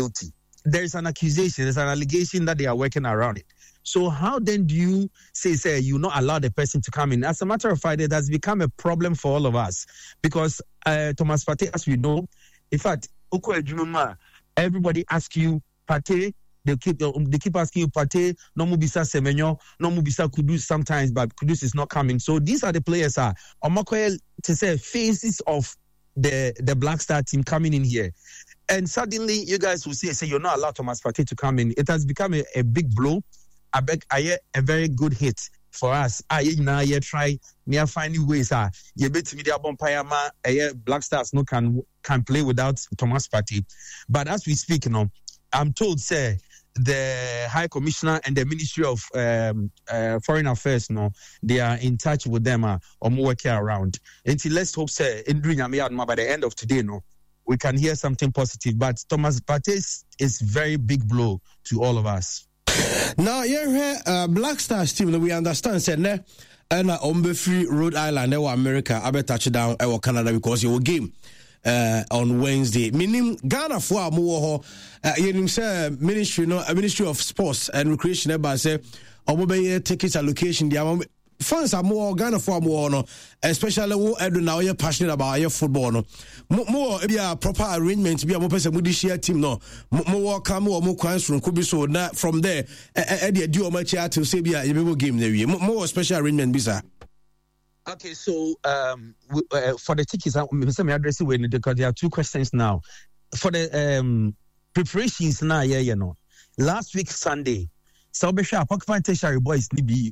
guilty. There is an accusation, there's an allegation that they are working around it. So how then do you say you not allow the person to come in? As a matter of fact, it has become a problem for all of us because Thomas Partey, as we know, in fact, everybody asks you Partey. They keep asking you Partey, no Mubisa Semenyo, no Mubisa Kudus sometimes, but Kudus is not coming. So these are the players to say faces of the Black Star team coming in here. And suddenly you guys will say you're not allowed Thomas Partey to come in. It has become a big blow. I a very good hit for us. I try near finding ways. You bet media bompire Black Stars no can play without Thomas Partey. But as we speak, I'm told the High Commissioner and the Ministry of Foreign Affairs, they are in touch with them or working around. Until let's hope, by the end of today, we can hear something positive. But Thomas Partey is very big blow to all of us. Now, Black Stars team, we understand, said, and free Rhode Island, America, I touch down Canada because your game. On Wednesday, meaning Ghana for more Ministry of Sports and Recreation about say tickets allocation the fans are more Ghana for more especially who now you're passionate about your football more proper arrangement be a more person with share team more come more classroom could be so from there do much to say be a game there more special arrangement bisa. Okay, so for the tickets, let me address it because there are two questions now. For the preparations now, last week Sunday, Salvation Pakistan Tertiary Boys they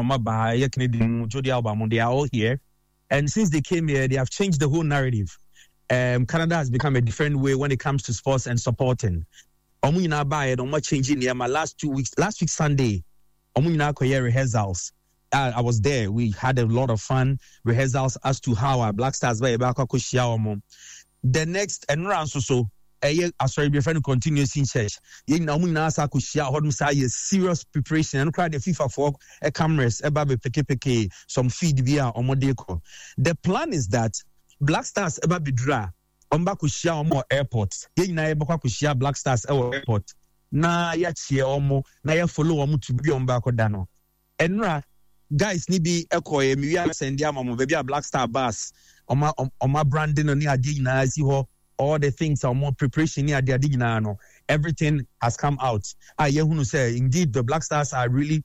are all here, and since they came here, they have changed the whole narrative. Canada has become a different way when it comes to sports and supporting. Changing last week Sunday, rehearsals. I was there. We had a lot of fun rehearsals as to how our Black Stars were about to the next and round so sorry, be friend continues in church. Serious preparation and cry the FIFA for cameras about some feed via Omodeko. The plan is that Black Stars about be dra Ombakushia Omo airport. Black Stars airport. Na ya chia omo na ya follow omo to be Ombakodano. Enra guys nibi ekoye mi wi send ya mama baby a Black Star bus oma branding on the adi na see all the things are more preparation near the adi na everything has come out. Yehunu say indeed the Black Stars are really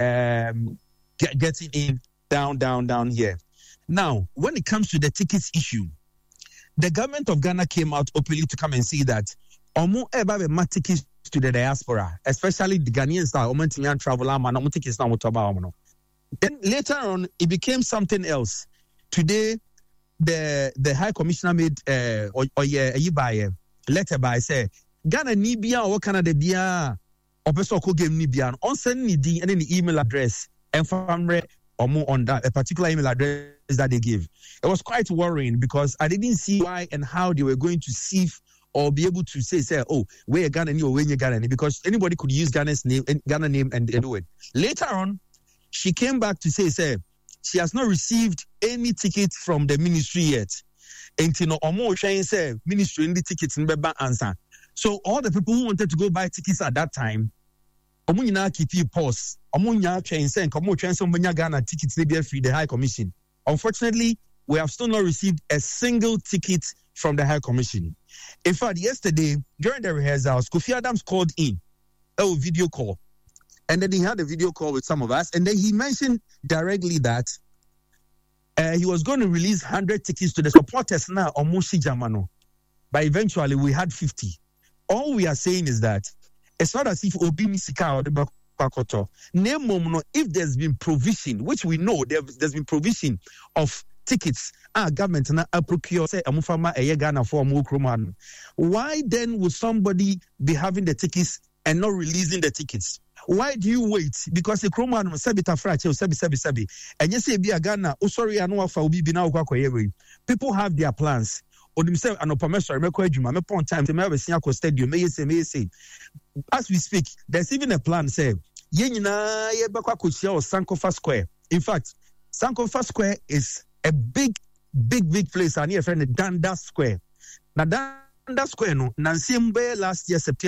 getting in down here. Now when it comes to the tickets issue, the government of Ghana came out openly to come and say that omo eba be tickets to the diaspora, especially the Ghanaians that omo tinyan travel am na omo tickets na motoba omo. Then later on, it became something else. Today, the High Commissioner made a letter by say Ghana Nibia or Canada Bia or Pesoko game Nibia on send me any email address and family or more on that a particular email address that they give. It was quite worrying because I didn't see why and how they were going to sieve or be able to say, oh, where Ghana or when you Ghana, because anybody could use Ghana's name and do it. Later on, she came back to say she has not received any ticket from the ministry yet. Until Omo Chain said ministry in the tickets in Beba answer. So all the people who wanted to go buy tickets at that time, Omo Yina keep pause. Omo Yina Chain saying Omo Chain some Ghana tickets they be free the High Commission. Unfortunately, we have still not received a single ticket from the High Commission. In fact, yesterday during the rehearsals, Kofi Adams called in a video call. And then he had a video call with some of us. And then he mentioned directly that he was going to release 100 tickets to the supporters now on Moshi Jamano. But eventually we had 50. All we are saying is that it's not as if Obi Misika or the Bakoto. If there's been provision, which we know there's been provision of tickets, government na procure say amufama Ghana for Mukroman. Why then would somebody be having the tickets and not releasing the tickets? Why do you wait? Because the Chroma and Sabita Frache, Sabi. And you say, be a Ghana, oh, sorry, I know if I will be now. People have their plans. Or themselves, and Opamesha, Mekojuma, Mepon time, the Mavisiako Stadium, may say. As we speak, there's even a plan, say, Yenina, Yebakwakuchia or Sankofa Square. In fact, Sankofa Square is a big place, and here, friend, Danda Square. Now, Danda Square, no, Nansimbe last year, September.